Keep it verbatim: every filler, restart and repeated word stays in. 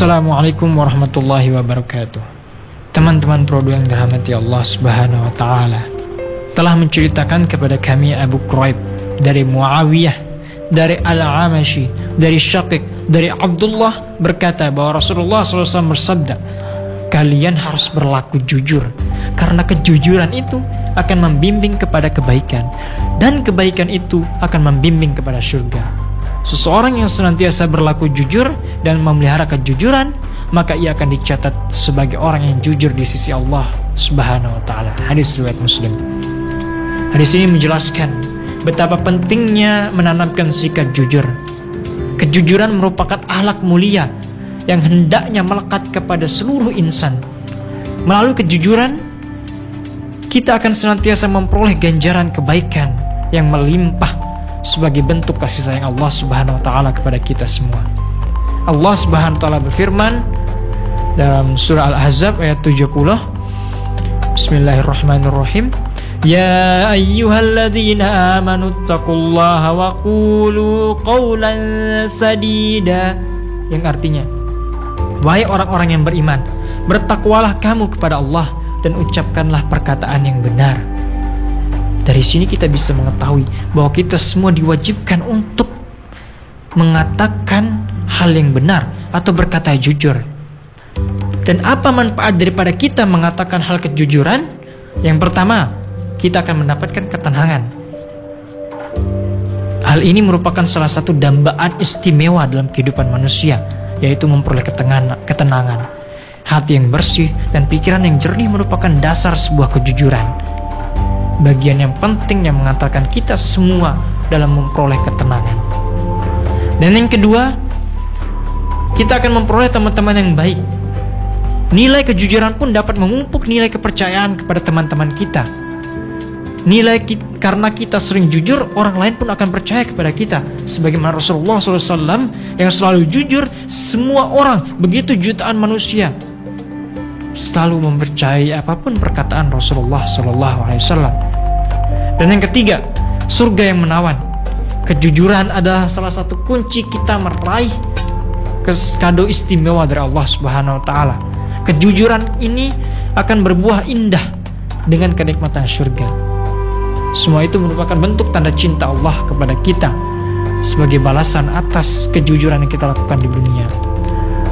Assalamualaikum warahmatullahi wabarakatuh. Teman-teman Prodo yang dirahmati Allah Subhanahu wa taala, telah menceritakan kepada kami Abu Quraib dari Muawiyah, dari Al-Amashi, dari Syaqiq, dari Abdullah berkata bahwa Rasulullah shallallahu alaihi wasallam bersabda, kalian harus berlaku jujur, karena kejujuran itu akan membimbing kepada kebaikan, dan kebaikan itu akan membimbing kepada surga. Seseorang yang senantiasa berlaku jujur dan memelihara kejujuran, maka ia akan dicatat sebagai orang yang jujur di sisi Allah Subhanahu wa taala. Hadis riwayat Muslim. Hadis ini menjelaskan betapa pentingnya menanamkan sikap jujur. Kejujuran merupakan akhlak mulia yang hendaknya melekat kepada seluruh insan. Melalui kejujuran, kita akan senantiasa memperoleh ganjaran kebaikan yang melimpah sebagai bentuk kasih sayang Allah Subhanahu wa taala kepada kita semua. Allah Subhanahu wa taala berfirman dalam surah Al-Ahzab ayat tujuh puluh. Bismillahirrahmanirrahim. Ya ayyuhalladzina amanu taqullaha wa qulu qawlan sadida, yang artinya, wahai orang-orang yang beriman, bertakwalah kamu kepada Allah dan ucapkanlah perkataan yang benar. Dari sini kita bisa mengetahui bahwa kita semua diwajibkan untuk mengatakan hal yang benar atau berkata jujur. Dan apa manfaat daripada kita mengatakan hal kejujuran? Yang pertama, kita akan mendapatkan ketenangan. Hal ini merupakan salah satu dambaan istimewa dalam kehidupan manusia, yaitu memperoleh ketenangan. Hati yang bersih dan pikiran yang jernih merupakan dasar sebuah kejujuran. Bagian yang penting yang mengantarkan kita semua dalam memperoleh ketenangan. Dan yang kedua, kita akan memperoleh teman-teman yang baik. Nilai kejujuran pun dapat memupuk nilai kepercayaan kepada teman-teman kita. Nilai kita, karena kita sering jujur, orang lain pun akan percaya kepada kita. Sebagaimana Rasulullah shallallahu alaihi wasallam yang selalu jujur, semua orang, begitu jutaan manusia, selalu mempercayai apapun perkataan Rasulullah shallallahu alaihi wasallam. Dan yang ketiga, surga yang menawan. Kejujuran adalah salah satu kunci kita meraih kado istimewa dari Allah Subhanahu wa taala. Kejujuran ini akan berbuah indah dengan kenikmatan surga. Semua itu merupakan bentuk tanda cinta Allah kepada kita sebagai balasan atas kejujuran yang kita lakukan di dunia.